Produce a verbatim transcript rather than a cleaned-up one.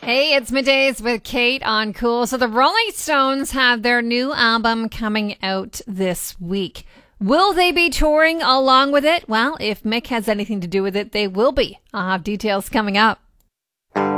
Hey, it's Middays with Kate on Cool. So the Rolling Stones have their new album coming out this week. Will they be touring along with it? Well, if Mick has anything to do with it, they will be. I'll have details coming up.